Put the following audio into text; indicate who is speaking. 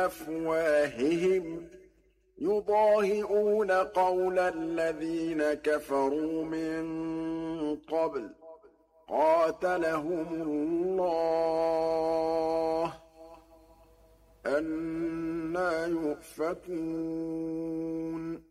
Speaker 1: أفواههم يضاهئون قول الذين كفروا من قبل قاتلهم الله أنى يؤفكون